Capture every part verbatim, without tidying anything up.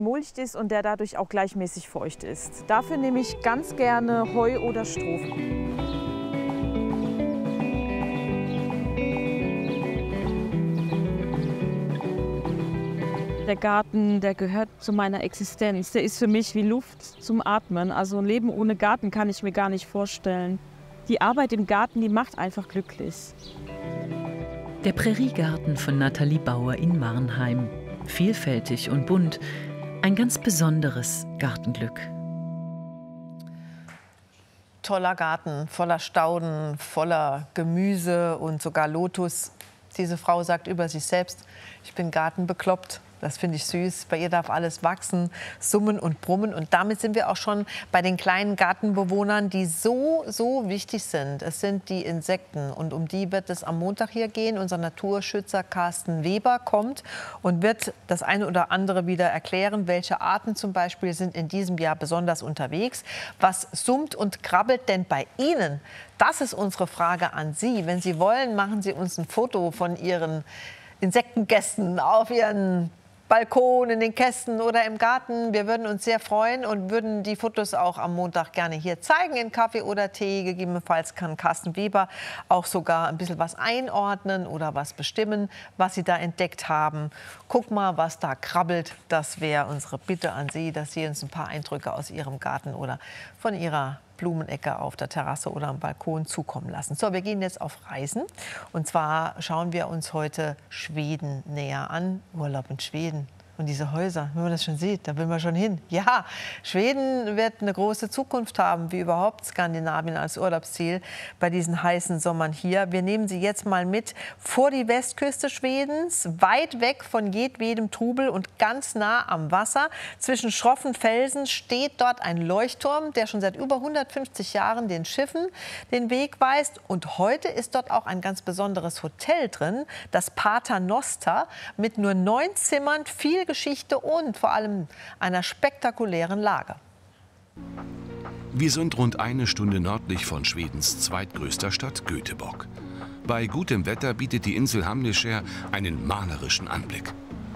mulcht ist und der dadurch auch gleichmäßig feucht ist. Dafür nehme ich ganz gerne Heu oder Stroh. Der Garten, der gehört zu meiner Existenz. Der ist für mich wie Luft zum Atmen. Also ein Leben ohne Garten kann ich mir gar nicht vorstellen. Die Arbeit im Garten, die macht einfach glücklich. Der Präriegarten von Nathalie Bauer in Marnheim. Vielfältig und bunt. Ein ganz besonderes Gartenglück. Toller Garten, voller Stauden, voller Gemüse und sogar Lotus. Diese Frau sagt über sich selbst, ich bin gartenbekloppt. Das finde ich süß. Bei ihr darf alles wachsen, summen und brummen. Und damit sind wir auch schon bei den kleinen Gartenbewohnern, die so, so wichtig sind. Es sind die Insekten. Und um die wird es am Montag hier gehen. Unser Naturschützer Carsten Weber kommt und wird das eine oder andere wieder erklären. Welche Arten zum Beispiel sind in diesem Jahr besonders unterwegs? Was summt und krabbelt denn bei Ihnen? Das ist unsere Frage an Sie. Wenn Sie wollen, machen Sie uns ein Foto von Ihren Insektengästen auf Ihren Balkon, in den Kästen oder im Garten. Wir würden uns sehr freuen und würden die Fotos auch am Montag gerne hier zeigen in Kaffee oder Tee. Gegebenenfalls kann Carsten Weber auch sogar ein bisschen was einordnen oder was bestimmen, was Sie da entdeckt haben. Guck mal, was da krabbelt. Das wäre unsere Bitte an Sie, dass Sie uns ein paar Eindrücke aus Ihrem Garten oder von Ihrer Blumenecke auf der Terrasse oder am Balkon zukommen lassen. So, wir gehen jetzt auf Reisen. Und zwar schauen wir uns heute Schweden näher an. Urlaub in Schweden. Und diese Häuser, wenn man das schon sieht, da will man schon hin. Ja, Schweden wird eine große Zukunft haben, wie überhaupt Skandinavien als Urlaubsziel bei diesen heißen Sommern hier. Wir nehmen Sie jetzt mal mit vor die Westküste Schwedens, weit weg von jedwedem Trubel und ganz nah am Wasser. Zwischen schroffen Felsen steht dort ein Leuchtturm, der schon seit über hundertfünfzig Jahren den Schiffen den Weg weist. Und heute ist dort auch ein ganz besonderes Hotel drin, das Pater Noster, mit nur neun Zimmern, viel Geschichte und vor allem einer spektakulären Lage. Wir sind rund eine Stunde nördlich von Schwedens zweitgrößter Stadt Göteborg. Bei gutem Wetter bietet die Insel Hamneskär einen malerischen Anblick.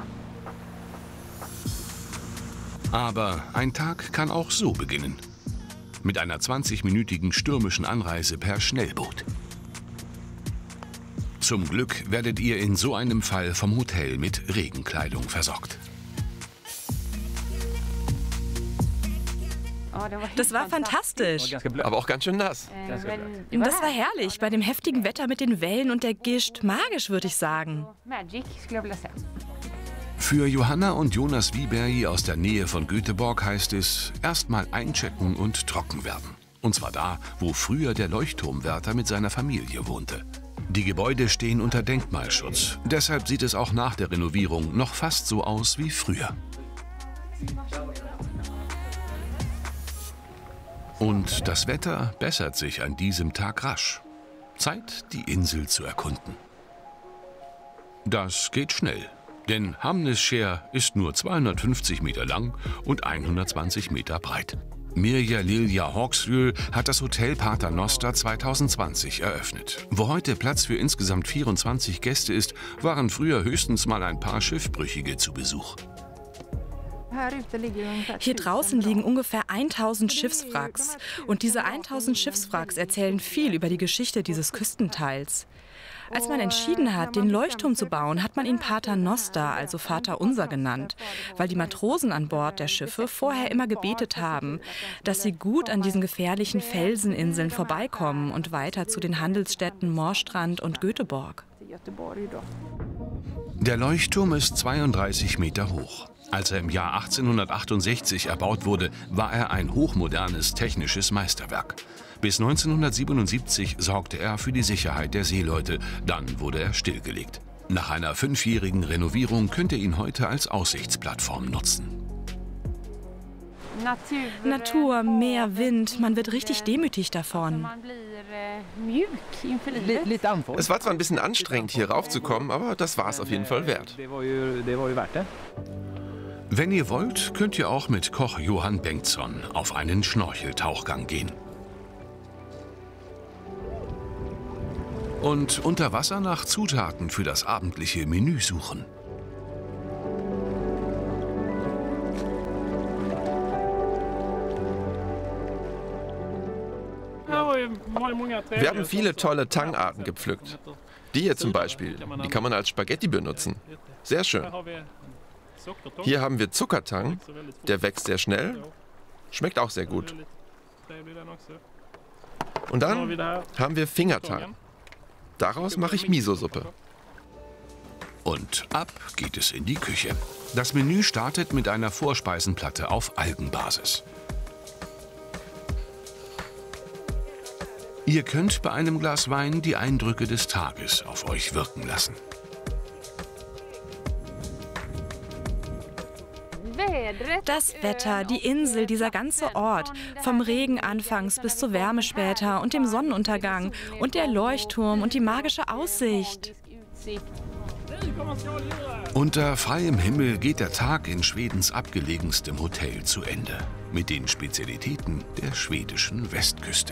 Aber ein Tag kann auch so beginnen. Mit einer zwanzigminütigen stürmischen Anreise per Schnellboot. Zum Glück werdet ihr in so einem Fall vom Hotel mit Regenkleidung versorgt. Das war fantastisch. Aber auch ganz schön nass. Das war herrlich, bei dem heftigen Wetter mit den Wellen und der Gischt. Magisch, würde ich sagen. Für Johanna und Jonas Wiberg aus der Nähe von Göteborg heißt es, erstmal einchecken und trocken werden. Und zwar da, wo früher der Leuchtturmwärter mit seiner Familie wohnte. Die Gebäude stehen unter Denkmalschutz. Deshalb sieht es auch nach der Renovierung noch fast so aus wie früher. Und das Wetter bessert sich an diesem Tag rasch. Zeit, die Insel zu erkunden. Das geht schnell, denn Hamneskär ist nur zweihundertfünfzig Meter lang und hundertzwanzig Meter breit. Mirja Lilja Hawksrud hat das Hotel Pater Noster zweitausendzwanzig eröffnet. Wo heute Platz für insgesamt vierundzwanzig Gäste ist, waren früher höchstens mal ein paar Schiffbrüchige zu Besuch. Hier draußen liegen ungefähr tausend Schiffswracks. Und diese tausend Schiffswracks erzählen viel über die Geschichte dieses Küstenteils. Als man entschieden hat, den Leuchtturm zu bauen, hat man ihn Pater Noster, also Vater Unser, genannt, weil die Matrosen an Bord der Schiffe vorher immer gebetet haben, dass sie gut an diesen gefährlichen Felseninseln vorbeikommen und weiter zu den Handelsstädten Moorstrand und Göteborg. Der Leuchtturm ist zweiunddreißig Meter hoch. Als er im Jahr achtzehnhundertachtundsechzig erbaut wurde, war er ein hochmodernes technisches Meisterwerk. Bis neunzehnhundertsiebenundsiebzig sorgte er für die Sicherheit der Seeleute, dann wurde er stillgelegt. Nach einer fünfjährigen Renovierung könnt ihr ihn heute als Aussichtsplattform nutzen. Natur, Meer, Wind, man wird richtig demütig davon. Es war zwar ein bisschen anstrengend, hier raufzukommen, aber das war es auf jeden Fall wert. Wenn ihr wollt, könnt ihr auch mit Koch Johann Bengtsson auf einen Schnorcheltauchgang gehen. Und unter Wasser nach Zutaten für das abendliche Menü suchen. Wir haben viele tolle Tangarten gepflückt. Die hier zum Beispiel, die kann man als Spaghetti benutzen. Sehr schön. Hier haben wir Zuckertang, der wächst sehr schnell, schmeckt auch sehr gut. Und dann haben wir Fingertang. Daraus mache ich Miso-Suppe. Und ab geht es in die Küche. Das Menü startet mit einer Vorspeisenplatte auf Algenbasis. Ihr könnt bei einem Glas Wein die Eindrücke des Tages auf euch wirken lassen. Das Wetter, die Insel, dieser ganze Ort, vom Regen anfangs bis zur Wärme später und dem Sonnenuntergang und der Leuchtturm und die magische Aussicht. Unter freiem Himmel geht der Tag in Schwedens abgelegenstem Hotel zu Ende. Mit den Spezialitäten der schwedischen Westküste.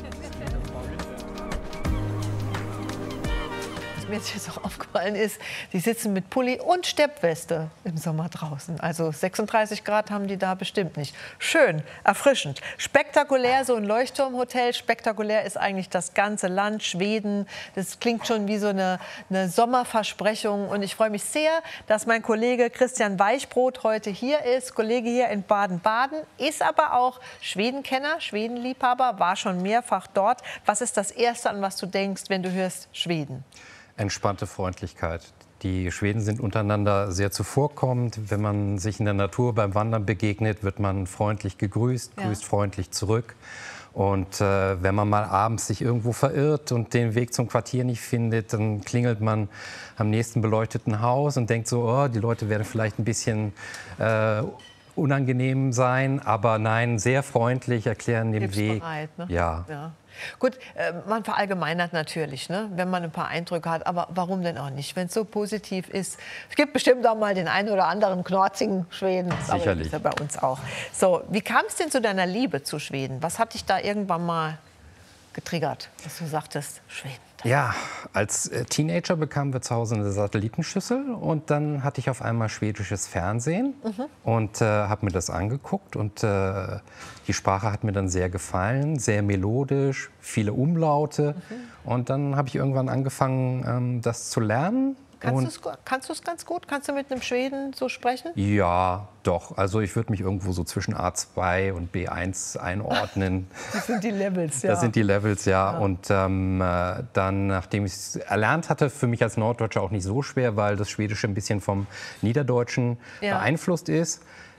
Was mir jetzt auch aufgefallen ist, die sitzen mit Pulli und Steppweste im Sommer draußen. Also sechsunddreißig Grad haben die da bestimmt nicht. Schön, erfrischend, spektakulär, so ein Leuchtturmhotel. Spektakulär ist eigentlich das ganze Land, Schweden. Das klingt schon wie so eine, eine Sommerversprechung. Und ich freue mich sehr, dass mein Kollege Christian Weichbrot heute hier ist. Kollege hier in Baden-Baden, ist aber auch Schwedenkenner, Schwedenliebhaber, war schon mehrfach dort. Was ist das Erste, an was du denkst, wenn du hörst Schweden? Entspannte Freundlichkeit. Die Schweden sind untereinander sehr zuvorkommend. Wenn man sich in der Natur beim Wandern begegnet, wird man freundlich gegrüßt, ja. grüßt freundlich zurück. Und äh, wenn man mal abends sich irgendwo verirrt und den Weg zum Quartier nicht findet, dann klingelt man am nächsten beleuchteten Haus und denkt so, oh, die Leute werden vielleicht ein bisschen äh, unangenehm sein. Aber nein, sehr freundlich, erklären den Weg. Ne? Ja. ja. Gut, äh, man verallgemeinert natürlich, ne, wenn man ein paar Eindrücke hat. Aber warum denn auch nicht, wenn es so positiv ist? Es gibt bestimmt auch mal den einen oder anderen knorzigen Schweden. Das Sicherlich. Ist ja bei uns auch. So, wie kam es denn zu deiner Liebe zu Schweden? Was hat dich da irgendwann mal getriggert, dass du sagtest, Schweden? Ja, als Teenager bekamen wir zu Hause eine Satellitenschüssel und dann hatte ich auf einmal schwedisches Fernsehen mhm. und äh, habe mir das angeguckt und äh, die Sprache hat mir dann sehr gefallen, sehr melodisch, viele Umlaute mhm. und dann habe ich irgendwann angefangen, ähm, das zu lernen. Kannst du es ganz gut? Kannst du mit einem Schweden so sprechen? Ja, doch. Also ich würde mich irgendwo so zwischen A zwei und B eins einordnen. Das sind die Levels, ja. Das sind die Levels, ja. ja. Und ähm, dann, nachdem ich es erlernt hatte, für mich als Norddeutscher auch nicht so schwer, weil das Schwedische ein bisschen vom Niederdeutschen ja. beeinflusst ist.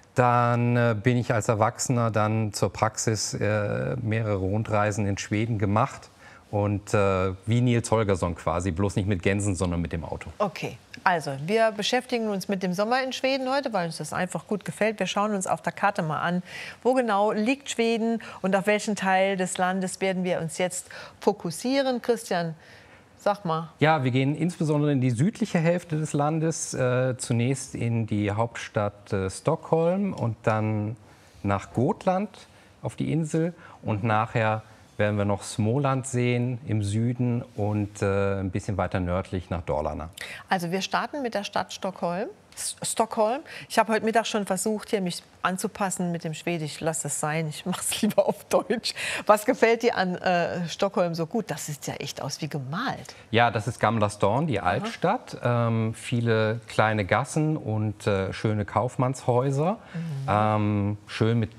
Dann äh, bin ich als Erwachsener dann zur Praxis äh, mehrere Rundreisen in Schweden gemacht. Und äh, wie Nils Holgersson quasi, bloß nicht mit Gänsen, sondern mit dem Auto. Okay, also wir beschäftigen uns mit dem Sommer in Schweden heute, weil uns das einfach gut gefällt. Wir schauen uns auf der Karte mal an, wo genau liegt Schweden und auf welchen Teil des Landes werden wir uns jetzt fokussieren. Christian, sag mal. Ja, wir gehen insbesondere in die südliche Hälfte des Landes, äh, zunächst in die Hauptstadt äh, Stockholm und dann nach Gotland auf die Insel und nachher werden wir noch Småland sehen im Süden und äh, ein bisschen weiter nördlich nach Dalarna. Also wir starten mit der Stadt Stockholm. Stockholm. Ich habe heute Mittag schon versucht, hier mich anzupassen mit dem Schwedisch. Lass das sein, ich mache es lieber auf Deutsch. Was gefällt dir an äh, Stockholm so gut? Das sieht ja echt aus wie gemalt. Ja, das ist Gamla stan, die Altstadt. Ähm, viele kleine Gassen und äh, schöne Kaufmannshäuser. Mhm. Ähm, schön mit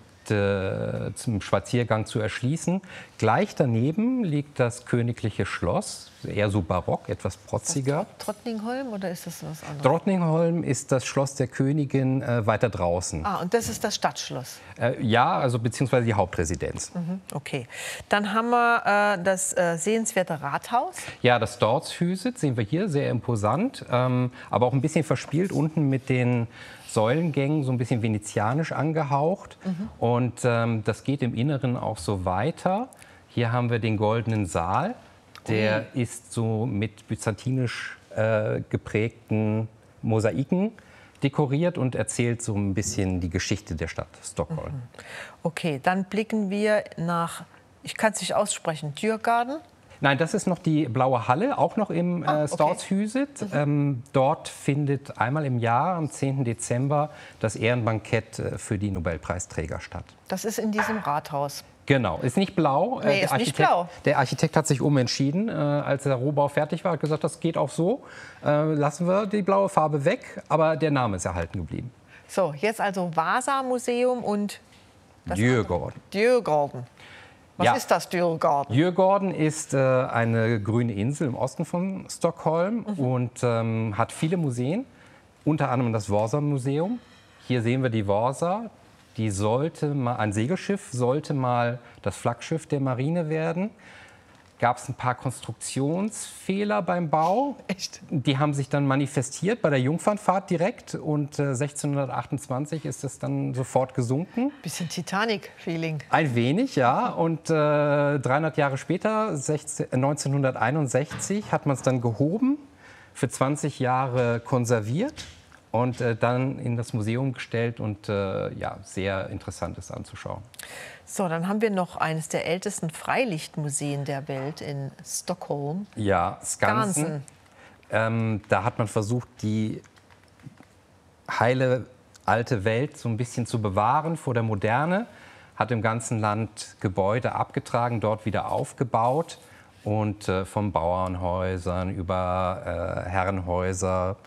zum Spaziergang zu erschließen. Gleich daneben liegt das königliche Schloss, eher so barock, etwas protziger. Ist das Drottningholm oder ist das was anderes? Drottningholm ist das Schloss der Königin äh, weiter draußen. Ah, und das ist das Stadtschloss? Äh, ja, also beziehungsweise die Hauptresidenz. Mhm, okay. Dann haben wir äh, das äh, sehenswerte Rathaus. Ja, das Dortshuset sehen wir hier, sehr imposant, ähm, aber auch ein bisschen verspielt unten mit den Säulengängen, so ein bisschen venezianisch angehaucht. Mhm. Und ähm, das geht im Inneren auch so weiter. Hier haben wir den Goldenen Saal. Der mhm. ist so mit byzantinisch äh, geprägten Mosaiken dekoriert und erzählt so ein bisschen die Geschichte der Stadt Stockholm. Mhm. Okay, dann blicken wir nach, ich kann es nicht aussprechen, Djurgården. Nein, das ist noch die Blaue Halle, auch noch im äh, Ah, Stadshuset. okay. Ähm, dort findet einmal im Jahr, am zehnten Dezember, das Ehrenbankett äh, für die Nobelpreisträger statt. Das ist in diesem Rathaus. Genau, ist nicht blau. Nee, äh, ist der nicht Architekt, blau. Der Architekt hat sich umentschieden, äh, als der Rohbau fertig war, hat gesagt, das geht auch so. Äh, lassen wir die blaue Farbe weg, aber der Name ist erhalten geblieben. So, jetzt also Vasa-Museum und Djurgården. Djurgården. Was Ja. ist das Djurgården? Djurgården ist äh, eine grüne Insel im Osten von Stockholm Mhm. und ähm, hat viele Museen, unter anderem das Vasa-Museum. Hier sehen wir die Vasa. Die sollte mal, ein Segelschiff sollte mal das Flaggschiff der Marine werden. Gab es ein paar Konstruktionsfehler beim Bau. Echt? Die haben sich dann manifestiert bei der Jungfernfahrt direkt und äh, sechzehnhundertachtundzwanzig ist es dann sofort gesunken. Bisschen Titanic-Feeling. Ein wenig, ja. Und äh, dreihundert Jahre später, sechzehn, neunzehnhunderteinundsechzig, hat man es dann gehoben, für zwanzig Jahre konserviert und äh, dann in das Museum gestellt und äh, ja, sehr interessant ist anzuschauen. So, dann haben wir noch eines der ältesten Freilichtmuseen der Welt in Stockholm. Ja, Skansen. Skansen. Ähm, da hat man versucht, die heile alte Welt so ein bisschen zu bewahren vor der Moderne, hat im ganzen Land Gebäude abgetragen, dort wieder aufgebaut und äh, von Bauernhäusern über äh, Herrenhäuser,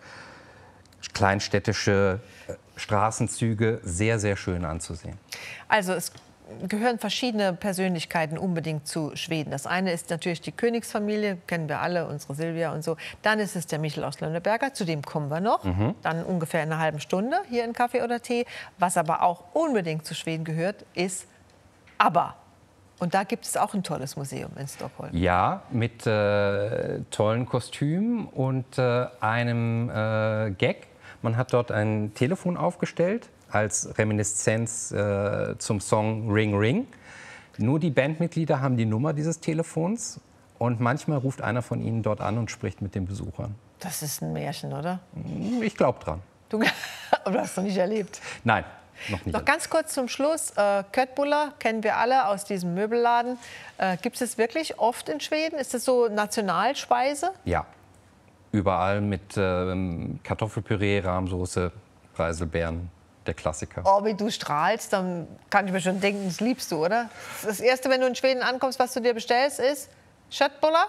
kleinstädtische äh, Straßenzüge, sehr, sehr schön anzusehen. Also es gehören verschiedene Persönlichkeiten unbedingt zu Schweden. Das eine ist natürlich die Königsfamilie, kennen wir alle, unsere Silvia und so. Dann ist es der Michel aus Lönneberger, zu dem kommen wir noch. Mhm. Dann ungefähr in einer halben Stunde hier in Kaffee oder Tee. Was aber auch unbedingt zu Schweden gehört, ist ABBA. Und da gibt es auch ein tolles Museum in Stockholm. Ja, mit äh, tollen Kostümen und äh, einem äh, Gag. Man hat dort ein Telefon aufgestellt als Reminiszenz äh, zum Song Ring Ring. Nur die Bandmitglieder haben die Nummer dieses Telefons und manchmal ruft einer von ihnen dort an und spricht mit den Besuchern. Das ist ein Märchen, oder? Ich glaube dran. Du, aber du hast noch nicht erlebt. Nein, noch nicht. Noch ganz kurz zum Schluss. Äh, Köttbullar kennen wir alle aus diesem Möbelladen. Äh, Gibt es wirklich oft in Schweden? Ist das so Nationalspeise? Ja, überall mit ähm, Kartoffelpüree, Rahmsoße, Preiselbeeren. Der Klassiker. Oh, wie du strahlst, dann kann ich mir schon denken, das liebst du, oder? Das Erste, wenn du in Schweden ankommst, was du dir bestellst, ist Köttbullar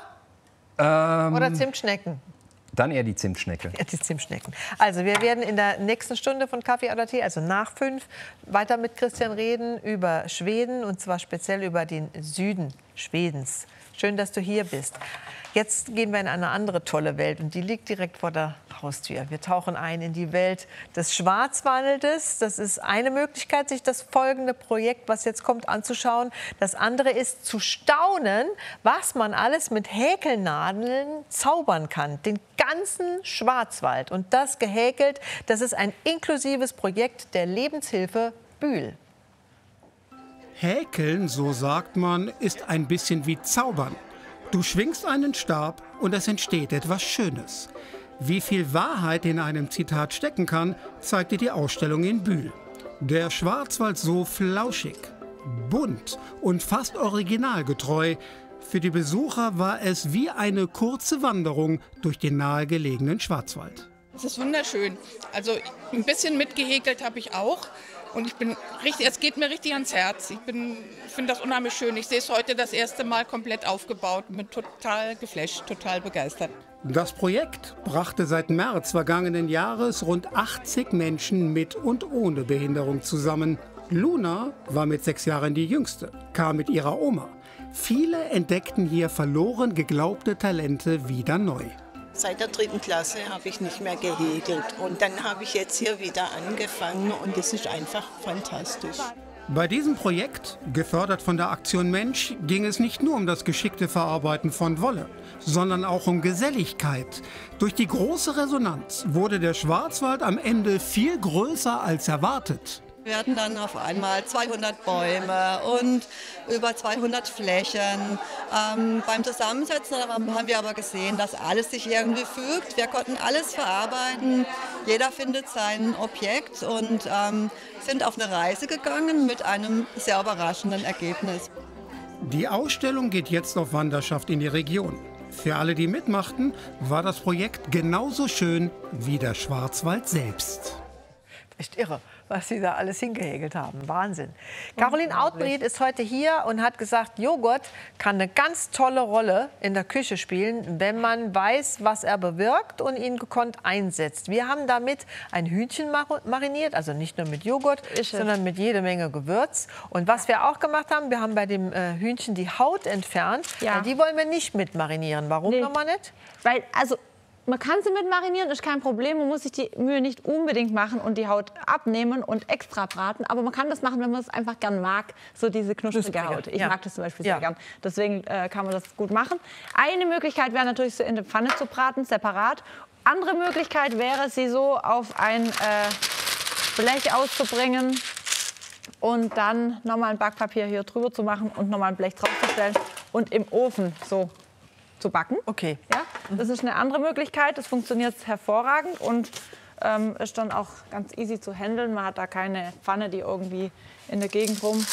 Ähm, oder Zimtschnecken? Dann eher die Zimtschnecke. Ja, die Zimtschnecken. Also wir werden in der nächsten Stunde von Kaffee oder Tee, also nach fünf, weiter mit Christian reden über Schweden und zwar speziell über den Süden Schwedens. Schön, dass du hier bist. Jetzt gehen wir in eine andere tolle Welt und die liegt direkt vor der Haustür. Wir tauchen ein in die Welt des Schwarzwaldes. Das ist eine Möglichkeit, sich das folgende Projekt, was jetzt kommt, anzuschauen. Das andere ist zu staunen, was man alles mit Häkelnadeln zaubern kann. Den ganzen Schwarzwald. Und das gehäkelt, das ist ein inklusives Projekt der Lebenshilfe Bühl. Häkeln, so sagt man, ist ein bisschen wie Zaubern. Du schwingst einen Stab und es entsteht etwas Schönes. Wie viel Wahrheit in einem Zitat stecken kann, zeigt dir die Ausstellung in Bühl. Der Schwarzwald so flauschig, bunt und fast originalgetreu. Für die Besucher war es wie eine kurze Wanderung durch den nahegelegenen Schwarzwald. Es ist wunderschön. Also ein bisschen mitgehäkelt habe ich auch. Und ich bin richtig, es geht mir richtig ans Herz. Ich, bin, ich finde das unheimlich schön. Ich sehe es heute das erste Mal komplett aufgebaut. Bin total geflasht, total begeistert. Das Projekt brachte seit März vergangenen Jahres rund achtzig Menschen mit und ohne Behinderung zusammen. Luna war mit sechs Jahren die Jüngste, kam mit ihrer Oma. Viele entdeckten hier verloren geglaubte Talente wieder neu. Seit der dritten Klasse habe ich nicht mehr gehäkelt und dann habe ich jetzt hier wieder angefangen und es ist einfach fantastisch. Bei diesem Projekt, gefördert von der Aktion Mensch, ging es nicht nur um das geschickte Verarbeiten von Wolle, sondern auch um Geselligkeit. Durch die große Resonanz wurde der Schwarzwald am Ende viel größer als erwartet. Wir hatten dann auf einmal zweihundert Bäume und über zweihundert Flächen. Ähm, beim Zusammensetzen haben wir aber gesehen, dass alles sich irgendwie fügt. Wir konnten alles verarbeiten. Jeder findet sein Objekt und ähm, sind auf eine Reise gegangen mit einem sehr überraschenden Ergebnis. Die Ausstellung geht jetzt auf Wanderschaft in die Region. Für alle, die mitmachten, war das Projekt genauso schön wie der Schwarzwald selbst. Echt irre, was Sie da alles hingehegelt haben. Wahnsinn. Caroline Outbreed ist heute hier und hat gesagt, Joghurt kann eine ganz tolle Rolle in der Küche spielen, wenn man weiß, was er bewirkt und ihn gekonnt einsetzt. Wir haben damit ein Hühnchen mariniert, also nicht nur mit Joghurt, sondern mit jede Menge Gewürz. Und was wir auch gemacht haben, wir haben bei dem äh, Hühnchen die Haut entfernt. Ja. Äh, die wollen wir nicht mit marinieren. Warum Nee. nochmal nicht? Weil, also, man kann sie mit marinieren, ist kein Problem. Man muss sich die Mühe nicht unbedingt machen und die Haut abnehmen und extra braten. Aber man kann das machen, wenn man es einfach gern mag, so diese knusprige Knusprige, Haut. Ich ja. mag das zum Beispiel Ja. sehr gern. Deswegen äh, kann man das gut machen. Eine Möglichkeit wäre natürlich, sie in der Pfanne zu braten, separat. Andere Möglichkeit wäre, sie so auf ein äh, Blech auszubringen und dann nochmal ein Backpapier hier drüber zu machen und nochmal ein Blech draufzustellen und im Ofen so zu backen. Okay. Ja, das ist eine andere Möglichkeit. Das funktioniert hervorragend und ähm, ist dann auch ganz easy zu handeln. Man hat da keine Pfanne, die irgendwie in der Gegend rum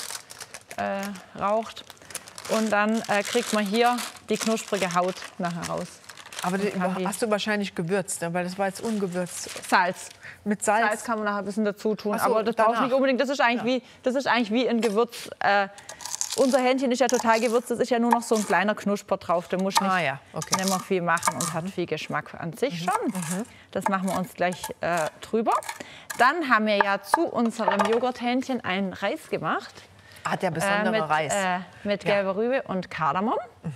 äh, raucht. Und dann äh, kriegt man hier die knusprige Haut nachher raus. Aber die, die- hast du wahrscheinlich gewürzt, ne? Weil das war jetzt ungewürzt. Salz. Mit Salz? Salz kann man nachher ein bisschen dazu tun. Ach so, aber das braucht danach. nicht unbedingt. Das ist eigentlich, wie, das ist eigentlich wie ein Gewürz. Äh, unser Hähnchen ist ja total gewürzt. Das ist ja nur noch so ein kleiner Knusper drauf. Der muss nicht, Ah, ja. Okay. nicht mehr viel machen und hat viel Geschmack an sich schon. Das machen wir uns gleich äh, drüber. Dann haben wir ja zu unserem Joghurthähnchen einen Reis gemacht. Ah, der besondere mit, Reis. Äh, mit Ja. gelber Rübe und Kardamom.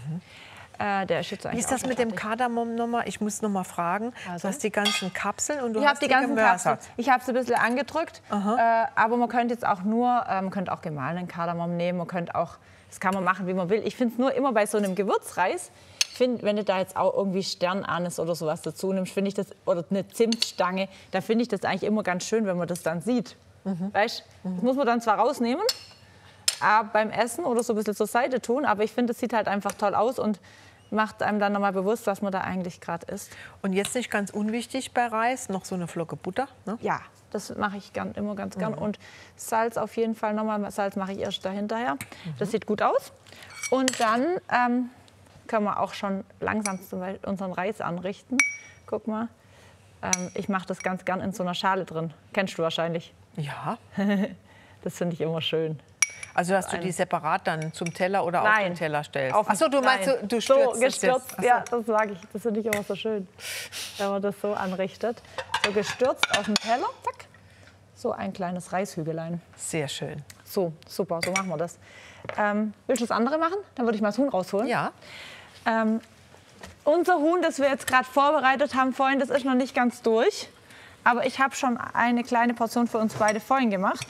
Äh, der ist jetzt Wie eigentlich ist das auch mit schon dem fertig. Kardamom nochmal? Ich muss noch mal fragen. Also? Du hast die ganzen Kapseln und du Ich hast habe die ganzen gemörsert. Kapseln. Ich habe sie ein bisschen angedrückt. Äh, aber man könnte jetzt auch nur, äh, man könnte auch gemahlenen Kardamom nehmen. Man könnte auch, das kann man machen, wie man will. Ich finde es nur immer bei so einem Gewürzreis, find, wenn du da jetzt auch irgendwie Sternanis oder sowas dazu nimmst, finde ich das, oder eine Zimtstange, da finde ich das eigentlich immer ganz schön, wenn man das dann sieht. Weißt? Das muss man dann zwar rausnehmen, aber beim Essen oder so ein bisschen zur Seite tun, aber ich finde, das sieht halt einfach toll aus und macht einem dann nochmal bewusst, was man da eigentlich gerade isst. Und jetzt nicht ganz unwichtig bei Reis, noch so eine Flocke Butter. Ne? Ja, das mache ich gern, immer ganz gern. Und Salz auf jeden Fall nochmal. Salz mache ich erst dahinterher. Das sieht gut aus. Und dann ähm, können wir auch schon langsam zum Beispiel unseren Reis anrichten. Guck mal, ähm, ich mache das ganz gern in so einer Schale drin. Kennst du wahrscheinlich. Ja. Das finde ich immer schön. Also, dass du die separat dann zum Teller oder auf Nein. den Teller stellst? Auf- Ach so, du meinst, Nein. du, du stürzt so es gestürzt, jetzt. Ach so. ja, das mag ich. Das finde ich immer so schön, wenn man das so anrichtet. So gestürzt auf den Teller, zack. So ein kleines Reishügelein. Sehr schön. So, super, so machen wir das. Ähm, willst du das andere machen? Dann würde ich mal das Huhn rausholen. Ja. Ähm, unser Huhn, das wir jetzt gerade vorbereitet haben vorhin, das ist noch nicht ganz durch. Aber ich habe schon eine kleine Portion für uns beide vorhin gemacht.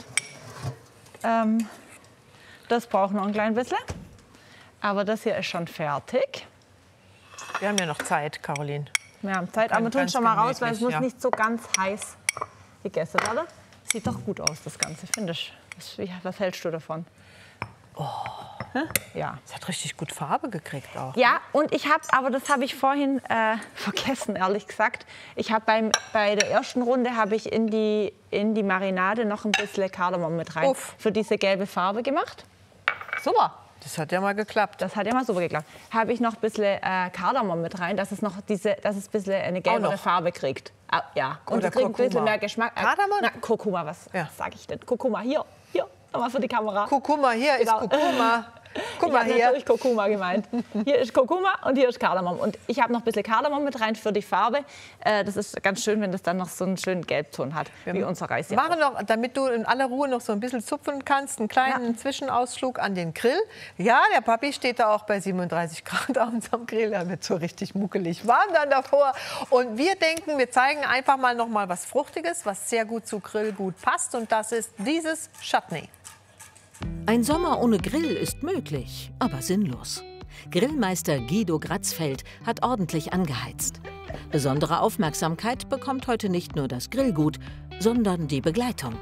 Ähm, das braucht noch ein klein bisschen. Aber das hier ist schon fertig. Wir haben ja noch Zeit, Caroline. Wir haben Zeit, Kann aber wir tun ganz es schon mal raus, weil es gemütlich, muss ja. nicht so ganz heiß gegessen werden. Sieht doch gut aus, das Ganze, finde ich. Was, wie- was hältst du davon? Oh. Ja. Es hat richtig gut Farbe gekriegt auch. Ja, und ich habe, aber das habe ich vorhin äh, vergessen, ehrlich gesagt. Ich habe beim bei der ersten Runde habe ich in die in die Marinade noch ein bisschen Kardamom mit rein Uff. für diese gelbe Farbe gemacht. Super. Das hat ja mal geklappt. Das hat ja mal super geklappt. Habe ich noch ein bisschen äh, Kardamom mit rein, dass es noch diese, dass es ein bisschen eine gelbere noch. Farbe kriegt. Ah, ja. Und Oder es kriegt ein bisschen Kurkuma. mehr Geschmack. Äh, Kardamom? Na, Kurkuma, was, Ja. was sage ich denn? Kurkuma, hier, hier, nochmal für die Kamera. Kurkuma, hier ist Genau. Kurkuma. Guck Ich mal habe hier. natürlich Kurkuma gemeint. Hier ist Kurkuma und hier ist Kardamom. Und ich habe noch ein bisschen Kardamom mit rein für die Farbe. Äh, das ist ganz schön, wenn das dann noch so einen schönen Gelbton hat, wie unser Reis hier. Machen noch, damit du in aller Ruhe noch so ein bisschen zupfen kannst, einen kleinen Zwischenausflug an den Grill. Ja, der Papi steht da auch bei siebenunddreißig Grad abends am Grill. Da wird so richtig muckelig warm dann davor. Und wir denken, wir zeigen einfach mal noch mal was Fruchtiges, was sehr gut zu Grill gut passt. Und das ist dieses Chutney. Ein Sommer ohne Grill ist möglich, aber sinnlos. Grillmeister Guido Gratzfeld hat ordentlich angeheizt. Besondere Aufmerksamkeit bekommt heute nicht nur das Grillgut, sondern die Begleitung.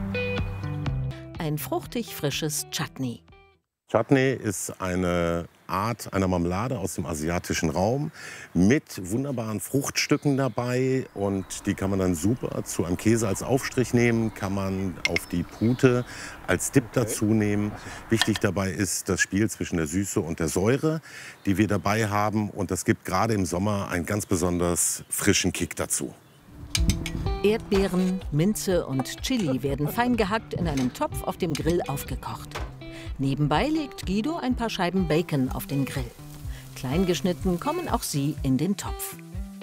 Ein fruchtig frisches Chutney. Chutney ist eine Art einer Marmelade aus dem asiatischen Raum mit wunderbaren Fruchtstücken dabei. Und die kann man dann super zu einem Käse als Aufstrich nehmen, kann man auf die Pute als Dip dazu nehmen. Wichtig dabei ist das Spiel zwischen der Süße und der Säure, die wir dabei haben. Und das gibt gerade im Sommer einen ganz besonders frischen Kick dazu. Erdbeeren, Minze und Chili werden fein gehackt in einem Topf auf dem Grill aufgekocht. Nebenbei legt Guido ein paar Scheiben Bacon auf den Grill. Klein geschnitten kommen auch sie in den Topf.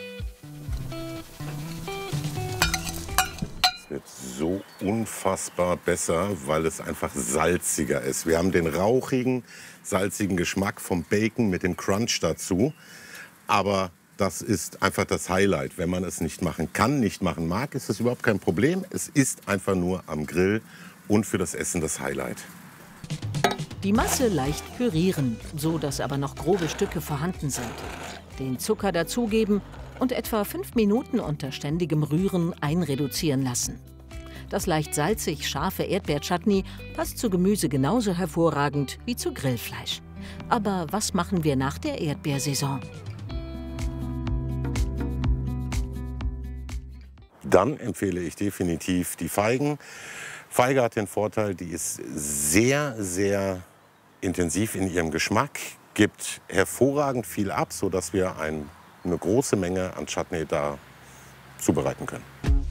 Es wird so unfassbar besser, weil es einfach salziger ist. Wir haben den rauchigen, salzigen Geschmack vom Bacon mit dem Crunch dazu. Aber das ist einfach das Highlight. Wenn man es nicht machen kann, nicht machen mag, ist das überhaupt kein Problem. Es ist einfach nur am Grill und für das Essen das Highlight. Die Masse leicht pürieren, so dass aber noch grobe Stücke vorhanden sind. Den Zucker dazugeben und etwa fünf Minuten unter ständigem Rühren einreduzieren lassen. Das leicht salzig scharfe Erdbeerchutney passt zu Gemüse genauso hervorragend wie zu Grillfleisch. Aber was machen wir nach der Erdbeersaison? Dann empfehle ich definitiv die Feigen. Feige hat den Vorteil, die ist sehr, sehr intensiv in ihrem Geschmack, gibt hervorragend viel ab, sodass wir ein, eine große Menge an Chutney da zubereiten können.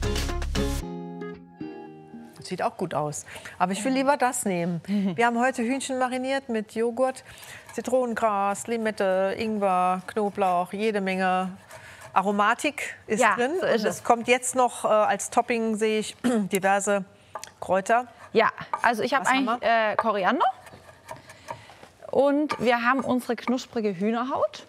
Das sieht auch gut aus. Aber ich will lieber das nehmen. Wir haben heute Hühnchen mariniert mit Joghurt, Zitronengras, Limette, Ingwer, Knoblauch, jede Menge Aromatik ist Ja, drin. so ist Und es kommt jetzt noch äh, als Topping, sehe ich, diverse Kräuter. Ja, also ich habe Was haben eigentlich äh, Koriander. Und wir haben unsere knusprige Hühnerhaut.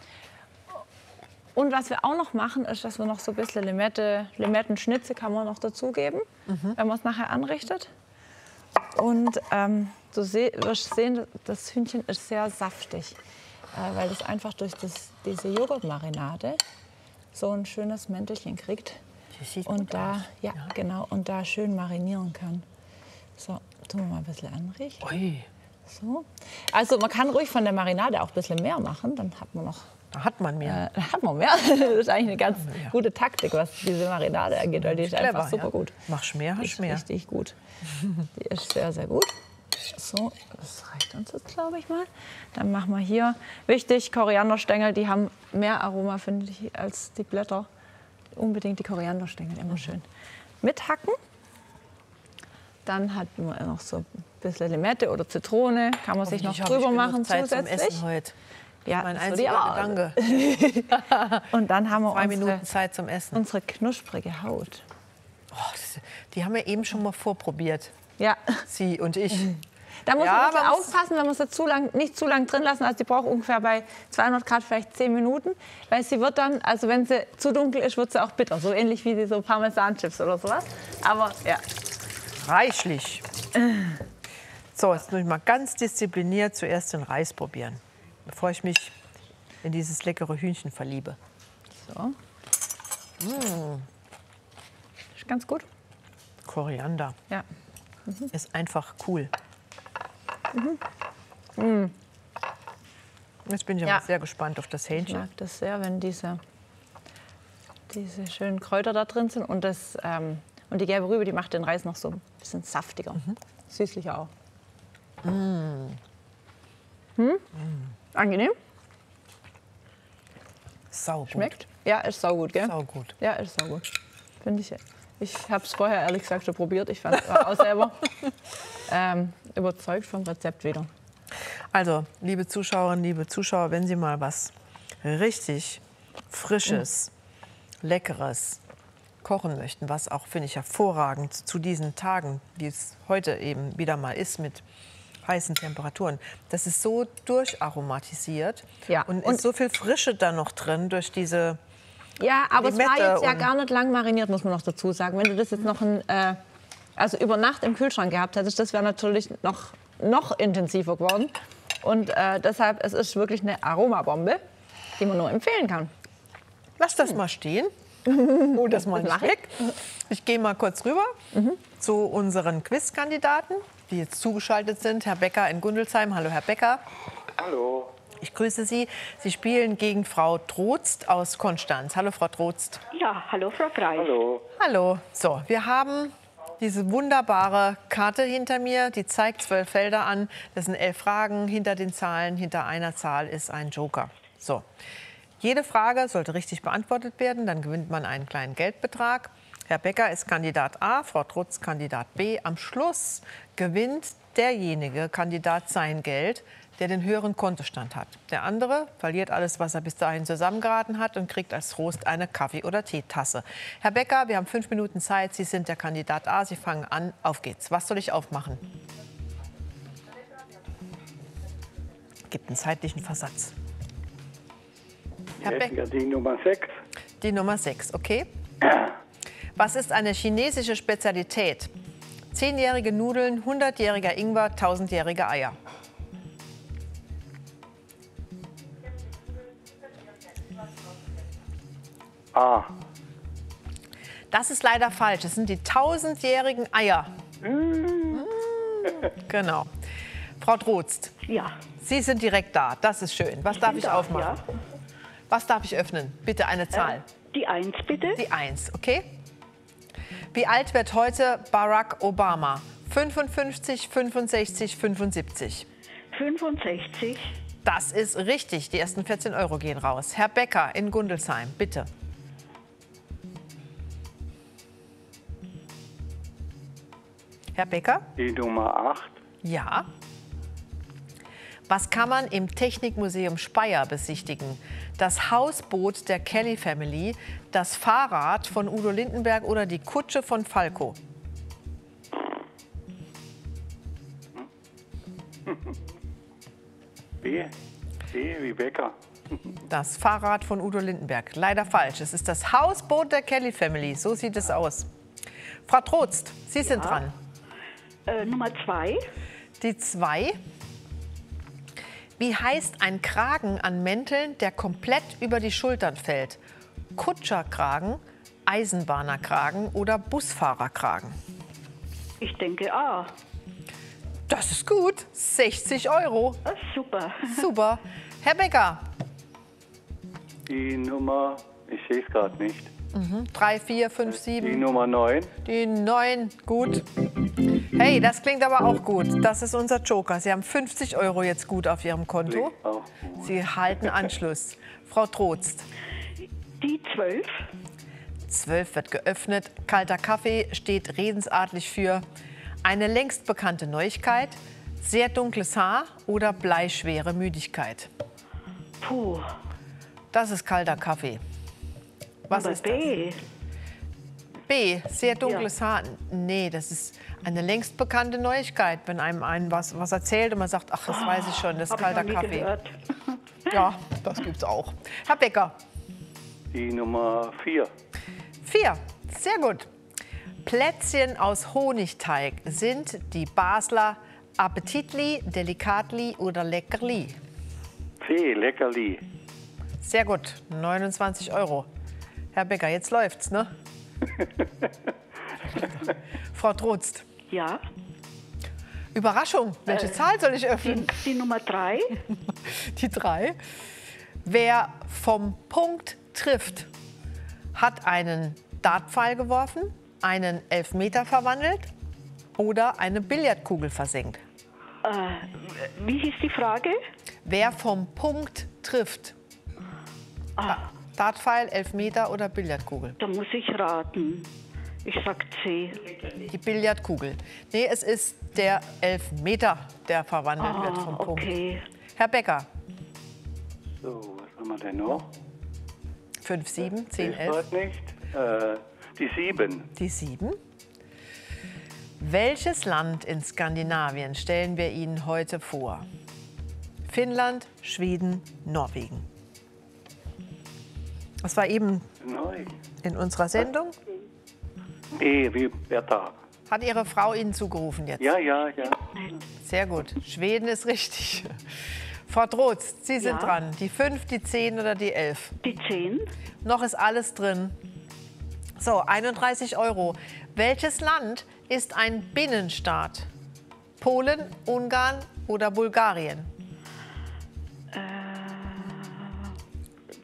Und was wir auch noch machen, ist, dass wir noch so ein bisschen Limette, Limettenschnitze kann man noch dazugeben, Mhm. wenn man es nachher anrichtet. Und ähm, du seh, wirst sehen, das Hühnchen ist sehr saftig, äh, weil es einfach durch das, diese Joghurtmarinade so ein schönes Mäntelchen kriegt. Und da, ja, genau, und da schön marinieren kann. So, tun wir mal ein bisschen anrichten. Ui. So. Also man kann ruhig von der Marinade auch ein bisschen mehr machen, dann hat man noch. Da hat man mehr. Äh, da hat man mehr. Das ist eigentlich eine ganz Ja. gute Taktik, was diese Marinade angeht, weil die ist Clever, einfach super ja. gut. Machst mehr, Die hast ist mehr. richtig gut. Die ist sehr, sehr gut. So, das reicht uns jetzt, glaube ich mal. Dann machen wir hier, wichtig, Korianderstängel, die haben mehr Aroma, finde ich, als die Blätter. Unbedingt die Korianderstängel, immer schön. Mithacken. Dann hat man noch so ein bisschen Limette oder Zitrone, kann man sich noch Hoffentlich habe ich drüber genug machen Zeit zum zusätzlich. Essen heute. Ja, Mein so die einziger Art. Gedanke. Und dann haben wir Zwei unsere, Minuten Zeit zum Essen. unsere knusprige Haut. Oh, das, die haben wir eben schon mal vorprobiert. Ja. Sie und ich. Da muss Ja, man ein bisschen aber muss- aufpassen, wenn man sie zu lang, nicht zu lang drin lassen. Also die braucht ungefähr bei zweihundert Grad vielleicht zehn Minuten. Weil sie wird dann, also wenn sie zu dunkel ist, wird sie auch bitter. So ähnlich wie die so Parmesan-Chips oder sowas. Aber ja. Reichlich. So, jetzt muss ich mal ganz diszipliniert zuerst den Reis probieren, bevor ich mich in dieses leckere Hühnchen verliebe. So. Mm. Ist ganz gut. Koriander. Ja. Mhm. Ist einfach cool. Mhm. Mhm. Jetzt bin ich Ja. aber sehr gespannt auf das Ich Hähnchen. mag das sehr, wenn diese, diese schönen Kräuter da drin sind. Und, das, ähm, und die gelbe Rübe, die macht den Reis noch so ein bisschen saftiger. Süßlicher auch. Mm. Hm? Angenehm? Saugut. Schmeckt? Ja, ist saugut, gell? Saugut. Ja, ist saugut. Finde ich. Ich habe es vorher ehrlich gesagt schon probiert. Ich fand auch selber ähm, überzeugt vom Rezept wieder. Also, liebe Zuschauerinnen, liebe Zuschauer, wenn Sie mal was richtig Frisches, Leckeres kochen möchten, was auch, finde ich, hervorragend zu diesen Tagen, wie es heute eben wieder mal ist, mit heißen Temperaturen. Das ist so durcharomatisiert Ja. und, Und- ist so viel Frische da noch drin durch diese Ja, aber es war Limette jetzt ja und- gar nicht lang mariniert, muss man noch dazu sagen. Wenn du das jetzt noch ein, äh, also über Nacht im Kühlschrank gehabt hättest, das wäre natürlich noch, noch intensiver geworden. Und äh, deshalb, es ist wirklich eine Aromabombe, die man nur empfehlen kann. Lass das mal stehen. Oh, das mal nicht mach ich. weg. Ich gehe mal kurz rüber zu unseren Quizkandidaten, die jetzt zugeschaltet sind. Herr Becker in Gundelsheim. Hallo, Herr Becker. Hallo. Ich grüße Sie. Sie spielen gegen Frau Trotst aus Konstanz. Hallo, Frau Trotst. Ja, hallo, Frau Kreis. Hallo. Hallo. So, wir haben diese wunderbare Karte hinter mir. Die zeigt zwölf Felder an. Das sind elf Fragen. Hinter den Zahlen, hinter einer Zahl ist ein Joker. So. Jede Frage sollte richtig beantwortet werden. Dann gewinnt man einen kleinen Geldbetrag. Herr Becker ist Kandidat A, Frau Trotz Kandidat B. Am Schluss gewinnt derjenige Kandidat sein Geld, der den höheren Kontostand hat. Der andere verliert alles, was er bis dahin zusammengeraten hat und kriegt als Trost eine Kaffee- oder Teetasse. Herr Becker, wir haben fünf Minuten Zeit. Sie sind der Kandidat A. Sie fangen an. Auf geht's. Was soll ich aufmachen? Gibt einen zeitlichen Versatz. Herr Becker. Die Nummer sechs. Die Nummer sechs, okay. Was ist eine chinesische Spezialität? Zehnjährige Nudeln, hundertjähriger Ingwer, tausendjährige Eier. A. Das ist leider falsch. Es sind die tausendjährigen Eier. Mm. Genau. Frau Trotst. Ja. Sie sind direkt da. Das ist schön. Was Ich darf bin ich da, aufmachen? ja. Was darf ich öffnen? Bitte eine Zahl. Äh, die Eins, bitte. Die Eins, okay. Wie alt wird heute Barack Obama? fünfundfünfzig, fünfundsechzig, fünfundsiebzig. fünfundsechzig. Das ist richtig. Die ersten vierzehn Euro gehen raus. Herr Becker in Gundelsheim, bitte. Herr Becker? Die Nummer acht. Ja. Was kann man im Technikmuseum Speyer besichtigen? Das Hausboot der Kelly Family, das Fahrrad von Udo Lindenberg oder die Kutsche von Falco? B. B wie Becker. Das Fahrrad von Udo Lindenberg. Leider falsch. Es ist das Hausboot der Kelly Family. So sieht es aus. Frau Trotst, Sie sind Ja. dran. Äh, Nummer zwei. Die zwei. Wie heißt ein Kragen an Mänteln, der komplett über die Schultern fällt? Kutscherkragen, Eisenbahnerkragen oder Busfahrerkragen? Ich denke A. Das ist gut. sechzig Euro. Ah, super. Super. Herr Becker. Die Nummer, ich sehe es gerade nicht. Mhm. Drei, vier, fünf, Die sieben. Nummer neun. Die neun. Gut. Hey, das klingt aber auch gut. Das ist unser Joker. Sie haben fünfzig Euro jetzt gut auf Ihrem Konto. Auch. Sie halten Anschluss. Frau Trotst. Die zwölf. zwölf wird geöffnet. Kalter Kaffee steht redensartlich für eine längst bekannte Neuigkeit, sehr dunkles Haar oder bleischwere Müdigkeit. Puh. Das ist kalter Kaffee. Was Aber ist B. das? B, sehr dunkles Haar. Nee, das ist eine längst bekannte Neuigkeit, wenn einem einen was, was erzählt und man sagt, ach, das weiß ich schon, das ist Hab ich kalter noch nie Kaffee. gehört. Ja, das gibt's auch. Herr Becker. Die Nummer vier. Vier, sehr gut. Plätzchen aus Honigteig sind die Basler Appetitli, Delikatli oder Leckerli. C, Leckerli. Sehr gut, neunundzwanzig Euro. Herr Becker, jetzt läuft's, ne? Frau Trotst. Ja. Überraschung, welche Äh, Zahl soll ich öffnen? Die, die Nummer drei. Die drei. Wer vom Punkt trifft, hat einen Dartpfeil geworfen, einen Elfmeter verwandelt oder eine Billardkugel versenkt. Äh, wie hieß die Frage? Wer vom Punkt trifft. Ah. Dartpfeil, Elfmeter oder Billardkugel? Da muss ich raten. Ich sag C. Die Billardkugel. Nee, es ist der Elfmeter, der verwandelt Ah, wird vom Punkt. okay. Herr Becker. So, was haben wir denn noch? fünf, sieben, zehn, Ist elf. heute nicht. Äh, die sieben. Die sieben. Welches Land in Skandinavien stellen wir Ihnen heute vor? Finnland, Schweden, Norwegen. Das war eben Neu. in unserer Sendung. B wie Bertha. Hat Ihre Frau Ihnen zugerufen jetzt? Ja, ja, ja. Sehr gut. Schweden ist richtig. Frau Trotz, Sie sind Ja. dran. Die fünf, die zehn oder die elf? Die zehn. Noch ist alles drin. So, einunddreißig Euro. Welches Land ist ein Binnenstaat? Polen, Ungarn oder Bulgarien? Äh,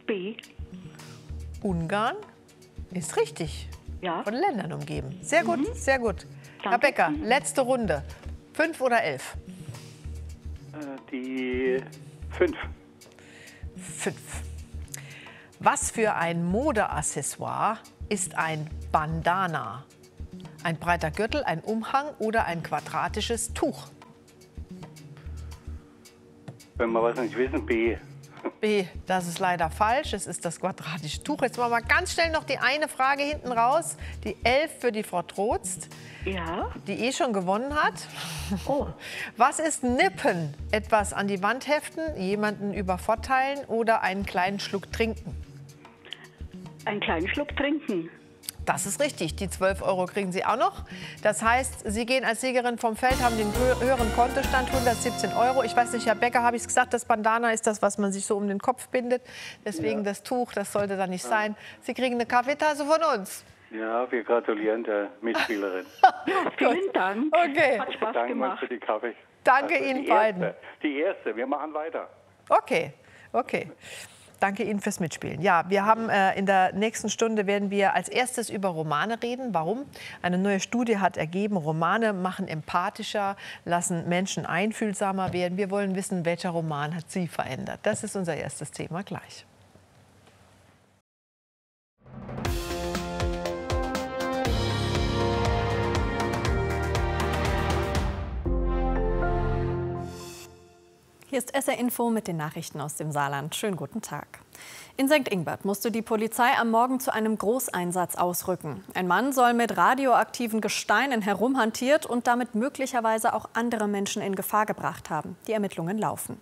B. Ungarn ist richtig. Ja. Von Ländern umgeben. Sehr gut, Mhm. sehr gut. Danke. Herr Becker, letzte Runde. Fünf oder elf? Äh, die fünf. Fünf. Was für ein Modeaccessoire ist ein Bandana? Ein breiter Gürtel, ein Umhang oder ein quadratisches Tuch? Wenn wir was nicht wissen, B. B, das ist leider falsch. Es ist das quadratische Tuch. Jetzt machen wir ganz schnell noch die eine Frage hinten raus. Die elf für die Frau Trotz, Ja. die eh schon gewonnen hat. Oh. Was ist Nippen? Etwas an die Wand heften, jemanden übervorteilen oder einen kleinen Schluck trinken? Einen kleinen Schluck trinken. Das ist richtig. Die zwölf Euro kriegen Sie auch noch. Das heißt, Sie gehen als Siegerin vom Feld, haben den hö- höheren Kontostand, hundertsiebzehn Euro. Ich weiß nicht, Herr Becker, habe ich es gesagt, das Bandana ist das, was man sich so um den Kopf bindet. Deswegen Ja. das Tuch, das sollte da nicht sein. Sie kriegen eine Kaffeetasse von uns. Ja, wir gratulieren der Mitspielerin. Vielen Dank. Okay. Hat Spaß Danke gemacht. für die Kaffee. Danke Also Ihnen die beiden. Erste, die erste, wir machen weiter. Okay, okay. Danke Ihnen fürs Mitspielen. Ja, wir haben äh, in der nächsten Stunde werden wir als erstes über Romane reden. Warum? Eine neue Studie hat ergeben, Romane machen empathischer, lassen Menschen einfühlsamer werden. Wir wollen wissen, welcher Roman hat Sie verändert. Das ist unser erstes Thema gleich. Hier ist S R Info mit den Nachrichten aus dem Saarland. Schönen guten Tag. In Sankt Ingbert musste die Polizei am Morgen zu einem Großeinsatz ausrücken. Ein Mann soll mit radioaktiven Gesteinen herumhantiert und damit möglicherweise auch andere Menschen in Gefahr gebracht haben. Die Ermittlungen laufen.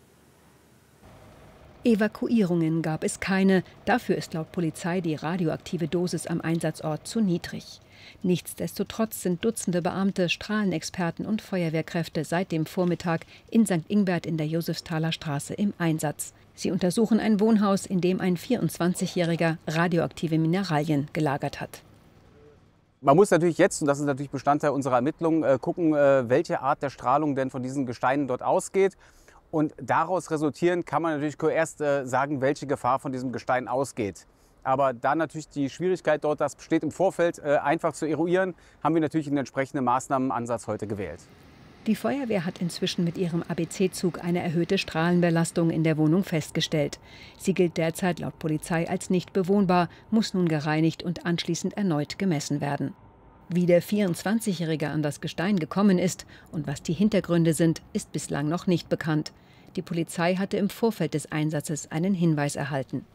Evakuierungen gab es keine. Dafür ist laut Polizei die radioaktive Dosis am Einsatzort zu niedrig. Nichtsdestotrotz sind Dutzende Beamte, Strahlenexperten und Feuerwehrkräfte seit dem Vormittag in Sankt Ingbert in der Josefsthaler Straße im Einsatz. Sie untersuchen ein Wohnhaus, in dem ein vierundzwanzigjähriger radioaktive Mineralien gelagert hat. Man muss natürlich jetzt, und das ist natürlich Bestandteil unserer Ermittlungen, äh, gucken, äh, welche Art der Strahlung denn von diesen Gesteinen dort ausgeht. Und daraus resultierend kann man natürlich erst äh, sagen, welche Gefahr von diesem Gestein ausgeht. Aber da natürlich die Schwierigkeit dort, das besteht im Vorfeld, äh, einfach zu eruieren, haben wir natürlich einen entsprechenden Maßnahmenansatz heute gewählt. Die Feuerwehr hat inzwischen mit ihrem A B C-Zug eine erhöhte Strahlenbelastung in der Wohnung festgestellt. Sie gilt derzeit laut Polizei als nicht bewohnbar, muss nun gereinigt und anschließend erneut gemessen werden. Wie der vierundzwanzigjährige an das Gestein gekommen ist und was die Hintergründe sind, ist bislang noch nicht bekannt. Die Polizei hatte im Vorfeld des Einsatzes einen Hinweis erhalten.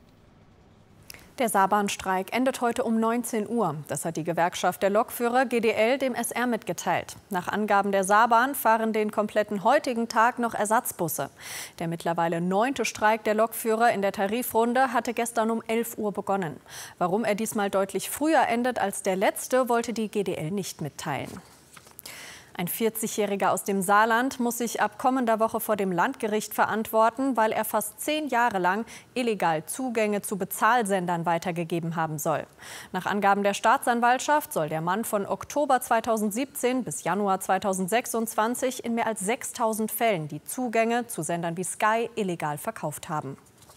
Der Saarbahnstreik endet heute um neunzehn Uhr. Das hat die Gewerkschaft der Lokführer G D L dem S R mitgeteilt. Nach Angaben der Saarbahn fahren den kompletten heutigen Tag noch Ersatzbusse. Der mittlerweile neunte Streik der Lokführer in der Tarifrunde hatte gestern um elf Uhr begonnen. Warum er diesmal deutlich früher endet als der letzte, wollte die G D L nicht mitteilen. Ein vierzigjähriger aus dem Saarland muss sich ab kommender Woche vor dem Landgericht verantworten, weil er fast zehn Jahre lang illegal Zugänge zu Bezahlsendern weitergegeben haben soll. Nach Angaben der Staatsanwaltschaft soll der Mann von Oktober zweitausendsiebzehn bis Januar zweitausendsechsundzwanzig in mehr als sechstausend Fällen die Zugänge zu Sendern wie Sky illegal verkauft haben.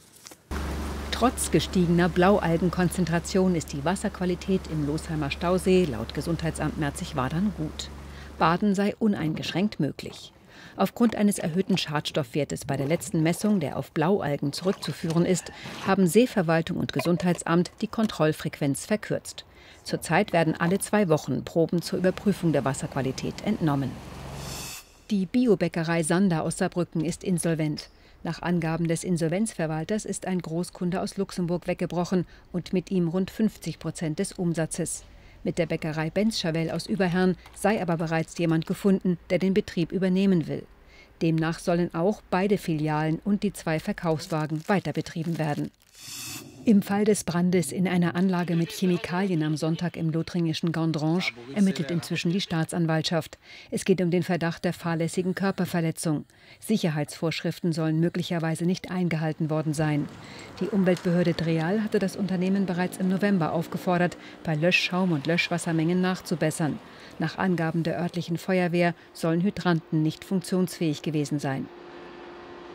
Trotz gestiegener Blaualgenkonzentration ist die Wasserqualität im Losheimer Stausee laut Gesundheitsamt Merzig-Wadern gut. Baden sei uneingeschränkt möglich. Aufgrund eines erhöhten Schadstoffwertes bei der letzten Messung, der auf Blaualgen zurückzuführen ist, haben Seeverwaltung und Gesundheitsamt die Kontrollfrequenz verkürzt. Zurzeit werden alle zwei Wochen Proben zur Überprüfung der Wasserqualität entnommen. Die Biobäckerei Sander aus Saarbrücken ist insolvent. Nach Angaben des Insolvenzverwalters ist ein Großkunde aus Luxemburg weggebrochen und mit ihm rund fünfzig Prozent des Umsatzes. Mit der Bäckerei Benz-Schavel aus Überherrn sei aber bereits jemand gefunden, der den Betrieb übernehmen will. Demnach sollen auch beide Filialen und die zwei Verkaufswagen weiterbetrieben werden. Im Fall des Brandes in einer Anlage mit Chemikalien am Sonntag im lothringischen Gondrange ermittelt inzwischen die Staatsanwaltschaft. Es geht um den Verdacht der fahrlässigen Körperverletzung. Sicherheitsvorschriften sollen möglicherweise nicht eingehalten worden sein. Die Umweltbehörde Dreal hatte das Unternehmen bereits im November aufgefordert, bei Löschschaum und Löschwassermengen nachzubessern. Nach Angaben der örtlichen Feuerwehr sollen Hydranten nicht funktionsfähig gewesen sein.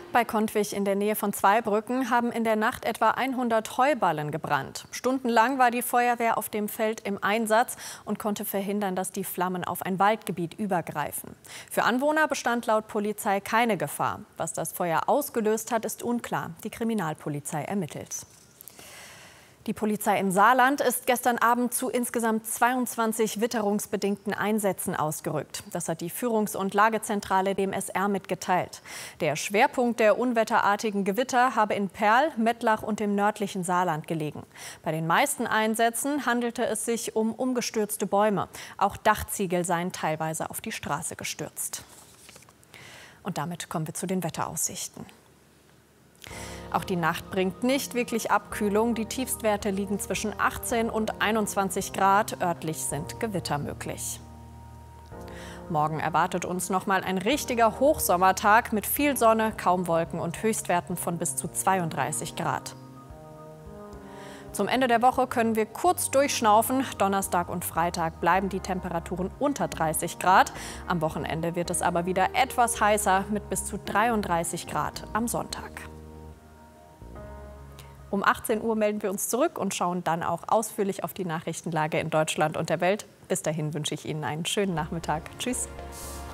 Bei Kontwig in der Nähe von Zweibrücken haben in der Nacht etwa hundert Heuballen gebrannt. Stundenlang war die Feuerwehr auf dem Feld im Einsatz und konnte verhindern, dass die Flammen auf ein Waldgebiet übergreifen. Für Anwohner bestand laut Polizei keine Gefahr. Was das Feuer ausgelöst hat, ist unklar. Die Kriminalpolizei ermittelt. Die Polizei im Saarland ist gestern Abend zu insgesamt zweiundzwanzig witterungsbedingten Einsätzen ausgerückt. Das hat die Führungs- und Lagezentrale dem S R mitgeteilt. Der Schwerpunkt der unwetterartigen Gewitter habe in Perl, Mettlach und im nördlichen Saarland gelegen. Bei den meisten Einsätzen handelte es sich um umgestürzte Bäume. Auch Dachziegel seien teilweise auf die Straße gestürzt. Und damit kommen wir zu den Wetteraussichten. Auch die Nacht bringt nicht wirklich Abkühlung. Die Tiefstwerte liegen zwischen achtzehn und einundzwanzig Grad. Örtlich sind Gewitter möglich. Morgen erwartet uns noch mal ein richtiger Hochsommertag mit viel Sonne, kaum Wolken und Höchstwerten von bis zu zweiunddreißig Grad. Zum Ende der Woche können wir kurz durchschnaufen. Donnerstag und Freitag bleiben die Temperaturen unter dreißig Grad. Am Wochenende wird es aber wieder etwas heißer mit bis zu dreiunddreißig Grad am Sonntag. Um achtzehn Uhr melden wir uns zurück und schauen dann auch ausführlich auf die Nachrichtenlage in Deutschland und der Welt. Bis dahin wünsche ich Ihnen einen schönen Nachmittag. Tschüss.